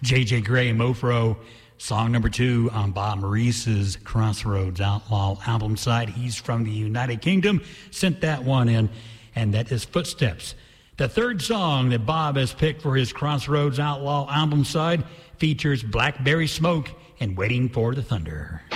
J.J. Gray and Mofro, song number 2 on Bob Maurice's Crossroads Outlaw album side. He's from the United Kingdom, sent that one in, and that is Footsteps. The third song that Bob has picked for his Crossroads Outlaw album side features Blackberry Smoke and Waiting for the Thunder.